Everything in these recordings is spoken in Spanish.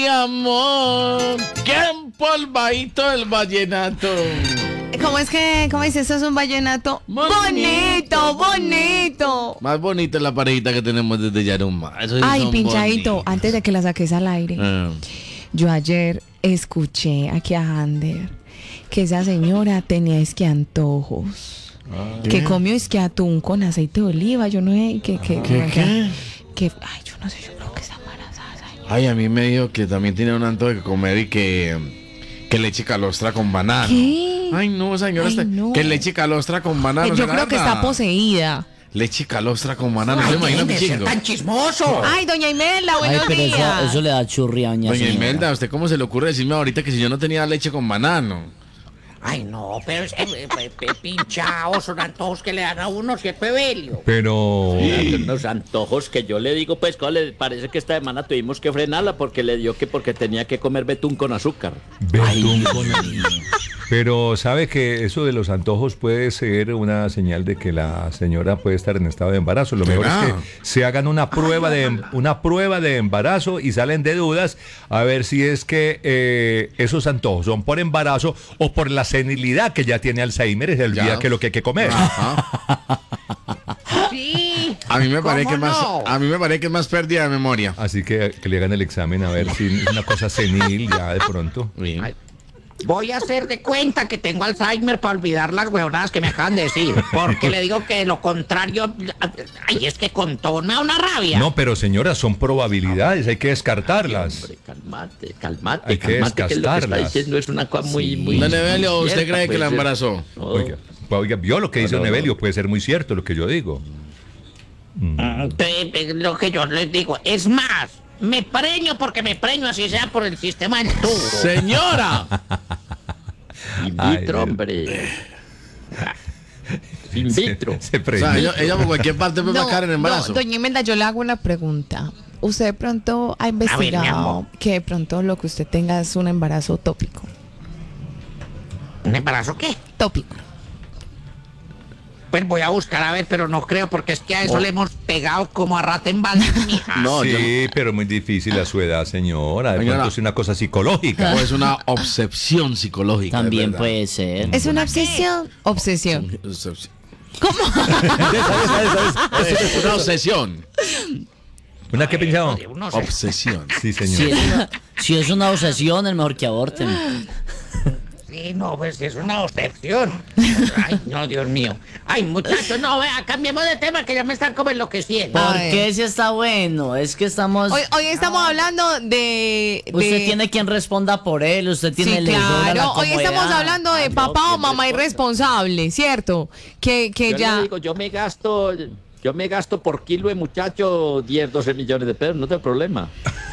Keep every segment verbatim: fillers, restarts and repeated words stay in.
Mi amor, qué empolvadito el vallenato. ¿Cómo es que, cómo dice, eso es un vallenato? Bonito, bonito. Más bonita es la parejita que tenemos desde Yaruma. Eso sí Ay, son pinchadito, bonitos. antes de que la saques al aire. Ah. Yo ayer escuché aquí a Ander que esa señora tenía esque antojos. Ah. Que comió esque atún con aceite de oliva. Yo no sé que, que, ¿Qué, que, qué? que- ay, yo no sé, yo creo que está embarazada. esa señora. Ay, a mí me dijo que también tiene un antojo de comer y que, que leche calostra con banano. ¿Qué? Ay, no, señora, Ay, está- no. que leche calostra con banano. Eh, yo ¿será creo que verdad? está poseída. Leche calostra con banano, ¿se Ay, imagina mi dejen de ser chingo? tan chismoso. Ay, doña Imelda, Ay, buenos pero eso, días. eso le da churria, doña Doña señora. Imelda, ¿a usted cómo se le ocurre decirme ahorita que si yo no tenía leche con banano? Ay, no, pero es que eh, eh, eh, pinchados son antojos que le dan a uno, ¿cierto, Evelio? Pero... Hay unos antojos que yo le digo, pues, ¿cómo le parece que esta semana tuvimos que frenarla porque le dio que porque tenía que comer betún con azúcar? Betún con- Pero sabe que eso de los antojos puede ser una señal de que la señora puede estar en estado de embarazo. Lo mejor ¿Será? es que se hagan una prueba de una prueba de embarazo y salen de dudas a ver si es que eh, esos antojos son por embarazo o por la senilidad que ya tiene Alzheimer y se olvida Ya. que es lo que hay que comer. Ajá. Sí. A mí me parece ¿Cómo que más, no? a mí me parece que es más pérdida de memoria. Así que que le hagan el examen a ver si es una cosa senil ya de pronto. Bien. Ay, voy a hacer de cuenta que tengo Alzheimer para olvidar las huevonadas que me acaban de decir. Porque le digo que lo contrario. Ay, es que con todo me da una rabia. No, pero señora, son probabilidades, hay que descartarlas. Hombre, calmate, calmate, Hay que calmate, que lo que está desgastarlas. diciendo es una cosa muy, muy... Don Evelio, ¿usted cierta, cree que pues, la es- embarazó? No. Oiga, pues, oiga, vio lo que dice No, no, Don Evelio, no. puede ser muy cierto lo que yo digo. Mm, te- te- Lo que yo les digo. Es más, me preño porque me preño, así sea por el sistema del tubo. Señora. In Ay, vitro, Dios. hombre. In vitro. Se O preñó. sea, ella, ella por cualquier parte puede marcar en embarazo. no, doña Imelda, yo le hago una pregunta. Usted de pronto ha mi investigado amor. que de pronto lo que usted tenga es un embarazo tópico. ¿Un embarazo qué? Tópico. Pues voy a buscar a ver, pero no creo, porque es que a eso le hemos pegado como a rata en balde, mija. No, yo Sí, pero muy difícil a su edad, señora. De Señora. pronto es una cosa psicológica. O es una obsesión psicológica. de También verdad. puede ser. ¿Es una obsesión? Obsesión. Obsesión. ¿Cómo? Es una obsesión. ¿Una qué pensado? De uno se- Obsesión. Sí, Si señor. es, una, si es una obsesión, es mejor que aborten. Sí, no, pues es una obsesión. Ay, no, Dios mío. Ay, muchachos, no, vea, cambiemos de tema que ya me están como enloqueciendo. A ¿Por ver. qué si está bueno? Es que estamos... Hoy, hoy estamos hablando de... de- Usted tiene quien responda por él, usted tiene Sí, el deudor a la claro. Hoy estamos comodidad. hablando de Ah, no, papá o ¿quién mamá responde? irresponsable, ¿cierto? Que, que Yo ya... le digo, yo me gasto, yo me gasto por kilo de muchacho diez, doce millones de pesos, no tengo problema.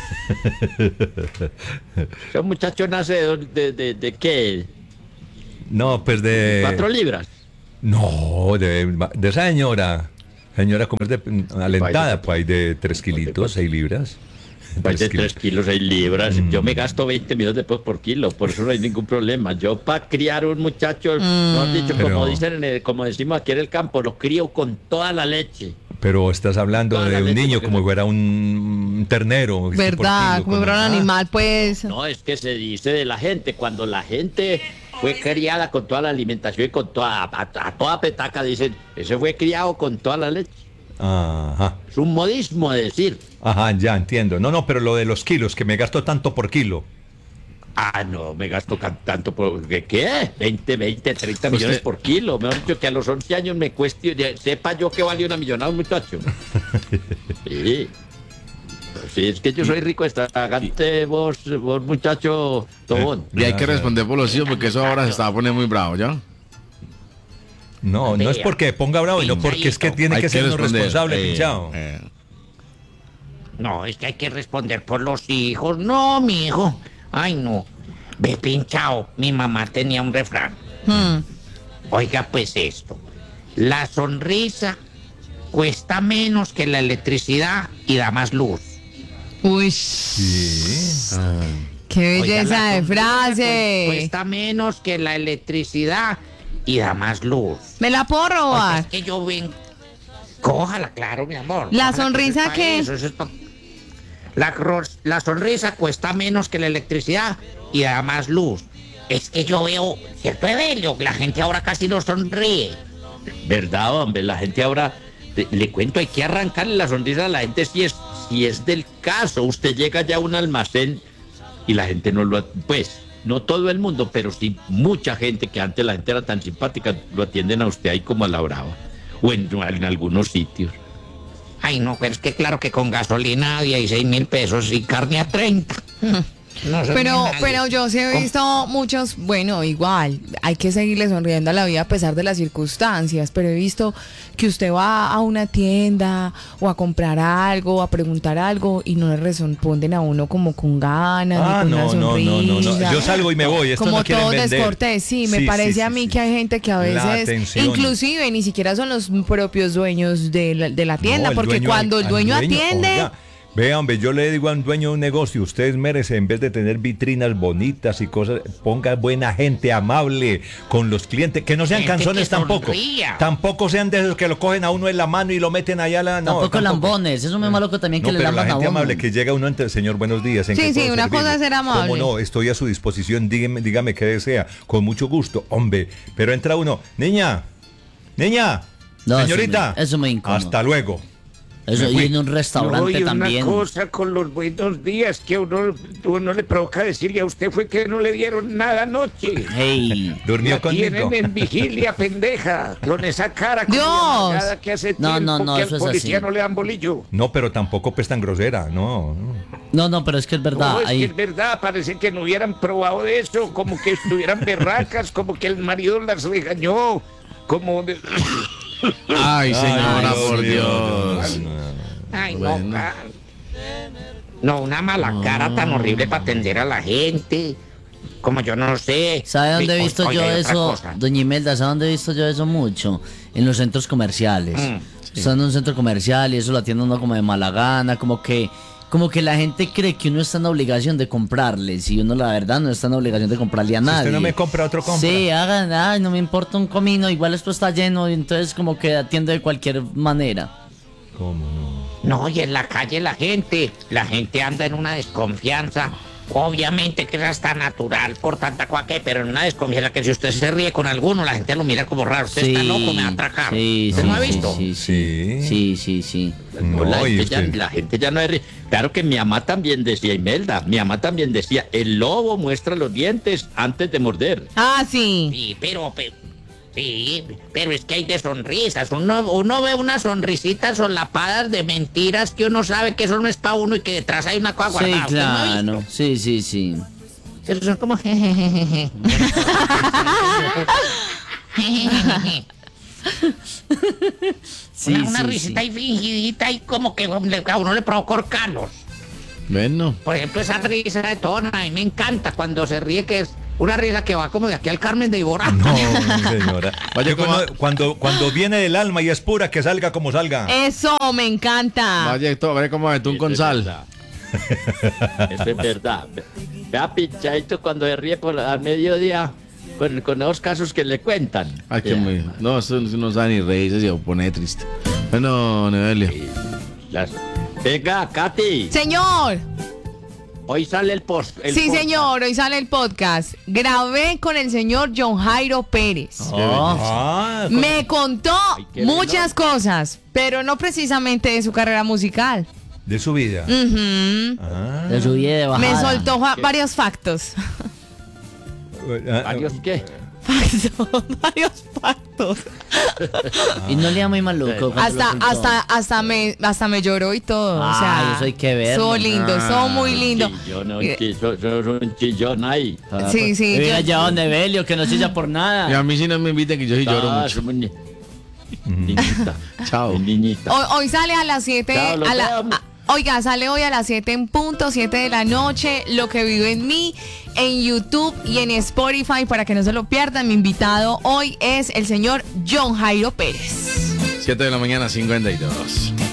Ese muchacho nace de, de, de, de qué? No, pues de. ¿Cuatro libras? No, de, de esa señora. Señora, como es de alentada, pues hay de tres kilitos, seis libras. Pues de Tres tres kilos, seis libras. Yo me gasto veinte millones de pesos por kilo, por eso no hay ningún problema. Yo para criar un muchacho, no has dicho, Pero- como dicen, en el- como decimos aquí en el campo, lo crío con toda la leche. Pero estás hablando Toda la de un leche, niño porque como no- si fuera un ternero. este, por ¿Verdad? kilo, Como si fuera un ah, animal, pues... No, es que se dice de la gente, cuando la gente fue criada con toda la alimentación y con toda, a, a toda petaca, dicen, ese fue criado con toda la leche. Ajá, Es un modismo de decir. ajá, ya entiendo. No, no, pero lo de los kilos, que me gasto tanto por kilo. Ah, no, me gasto can- tanto por... ¿Qué? qué? veinte, veinte, treinta Usted- millones por kilo. Me han dicho que a los once años me cueste... ya- Sepa yo que vale una millonada un muchacho. Sí. Sí, es que yo soy rico extravagante, vos, vos muchacho tobón. Y hay que responder por los hijos porque eso ahora se estaba poniendo muy bravo, ¿ya? No, no es Vea, porque ponga bravo, no porque es que tiene Hay que ser uno responder, responsable, eh, pinchado. eh. No, es que hay que responder por los hijos. No, mi hijo. Ay, no. Ve, pinchao. Mi mamá tenía un refrán. Hmm. Oiga, pues esto. La sonrisa cuesta menos que la electricidad y da más luz. Uy, Sí. Ah. qué Oiga, belleza la de sonrisa frase. cu- Cuesta menos que la electricidad y da más luz. ¿Me la puedo Oiga, robar? es que yo ven. Cójala, claro, mi amor. ¿La Cójala, que sonrisa eso es pa' qué? eso, eso es pa- La, ros- la sonrisa cuesta menos que la electricidad y da más luz. Es que yo veo, ¿cierto, Evelio? La gente ahora casi no sonríe. ¿Verdad, hombre? La gente ahora, te- le cuento, hay que arrancarle la sonrisa a la gente si es, si es del caso. Usted llega ya a un almacén y la gente no lo... Pues, no todo el mundo, pero sí mucha gente que antes la gente era tan simpática, lo atienden a usted ahí como a la brava. O en, en algunos sitios. Ay, no, pero es que claro que con gasolina a dieciséis mil pesos y carne a treinta. No sé Pero, ni nadie. pero yo sí he visto muchos, bueno, igual, hay que seguirle sonriendo a la vida a pesar de las circunstancias, pero he visto que usted va a una tienda o a comprar algo, o a preguntar algo y no le responden a uno como con ganas, Ah, ni con no, una no, no, no, no. sonrisa. Yo salgo y me voy. Esto Como no quieren todo vender. descortés, sí, me Sí, parece sí, a sí, mí sí. que hay gente que a La veces, atención. inclusive ni siquiera son los propios dueños de la, de la tienda, No, el porque dueño- cuando el al dueño atiende... oiga, vea, hombre, yo le digo a un dueño de un negocio, ustedes merecen, en vez de tener vitrinas bonitas y cosas, ponga buena gente amable con los clientes, que no sean Gente canzones que tampoco. sonría. Tampoco sean de esos que lo cogen a uno en la mano y lo meten allá a la... No, tampoco lambones, eso me malo que también que No, le pero la lamban a gente uno. amable que llega uno entre señor, buenos días. ¿en Sí, qué sí, puedo una cosa servirle? es ser amable. ¿Cómo no? Estoy a su disposición, dígame, dígame qué desea, con mucho gusto, hombre. Pero entra uno, niña, niña, No, eso señorita, me- eso me incómodo. hasta luego. Eso, Me y fui. en un restaurante No, y también. una cosa con los buenos días que a uno, uno le provoca decirle a usted fue que no le dieron nada anoche. Hey. Durmió La conmigo. tienen en vigilia, pendeja, con esa cara como Dios. amargada que hace No, tiempo no, no, que eso al es policía así. no le dan bolillo. No, pero tampoco pues tan grosera, no. no. No, no, pero es que es verdad. No, es ahí- que es verdad, parece que no hubieran probado de eso, como que estuvieran berracas, como que el marido las regañó, como... de- Ay, señora, Ay, por mío, Dios. no, no. Ay, Bueno. no, ca- no, una mala cara tan horrible para atender a la gente. Como yo no sé. ¿Sabe dónde he Oy- visto oiga, yo y otra eso, cosa. doña Imelda? ¿Sabe dónde he visto yo eso mucho? En los centros comerciales. Mm, Están en un centro comercial y eso lo atiende uno como de mala gana, como que, como que la gente cree que uno está en obligación de comprarles y uno la verdad no está en obligación de comprarle a Si nadie. usted no me compra, otro compra. Sí, hagan, ay, no me importa un comino, igual esto está lleno y entonces como que atiende de cualquier manera. ¿Cómo no? No, y en la calle la gente, la gente anda en una desconfianza. Obviamente que es hasta natural por tanta cuaque, pero en una desconfianza que si usted se ríe con alguno, la gente lo mira como raro. Usted está loco, me va a atracar. Sí, ¿Usted sí, no ha sí, visto? Sí, sí, Sí. sí, sí, sí. No, la, No, y gente ya, usted- la gente ya no es... ri- Claro que mi mamá también decía, Imelda, mi mamá también decía, el lobo muestra los dientes antes de morder. Ah, sí. Sí, pero, pero, sí, pero es que hay de sonrisas. Uno, uno ve unas sonrisitas solapadas de mentiras que uno sabe que eso no es para uno y que detrás hay una cosa Sí, guardada. ¿Usted no ha visto? claro. Sí, sí, sí. Esos son como jejejeje. Sí, una una sí, risita sí. ahí fingidita y como que le- a uno le provoca horcarlos. Bueno. Por ejemplo, esa risa de Tona, a mí me encanta cuando se ríe, que es una risa que va como de aquí al Carmen de Iborra. No, señora. Vaya, Yo ¿cómo? cuando, cuando, cuando viene del alma y es pura, que salga como salga. Eso me encanta. Vaya, todo, a ver cómo betún con Eso es sal. verdad. Eso es verdad. Vea, pinchadito cuando se ríe por al mediodía con, con los casos que le cuentan. Ay, qué Vea, muy. No, eso no sabe ni reírse, se pone triste. Bueno, Nevelio. las- Venga, Katy, Señor. hoy sale el post. el Sí, podcast. señor, hoy sale el podcast. Grabé con el señor John Jairo Pérez. Oh, Ah, con- Me contó qué muchas cosas, pero no precisamente de su carrera musical. de su vida. Ujú. Ah. de subida y de bajada. Me soltó fa- varios factos. Ah, ¿Varios qué? Factos, varios factos. Y no le da muy maluco. cuando Hasta, lo contó. hasta, hasta me, hasta me lloró y todo. o Ay, sea, eso hay que verlo. Son lindos, son muy lindos. Chillón, un Eh, chillón, son un chillón ahí. Ah, Sí, pues, sí, que Hubiera yo- llevado a Nevelio, que no chilla por Y a nada. mí sí no me inviten, que yo sí lloro Ah, mucho. somos ni- Niñita. Chao. mi Niñita. Hoy, hoy sale a las siete. Chao, los a la- amo. a- oiga, sale hoy a las siete en punto, siete de la noche. Lo que vive en mí, en YouTube y en Spotify, para que no se lo pierdan. Mi invitado hoy es el señor John Jairo Pérez. siete de la mañana, cincuenta y dos.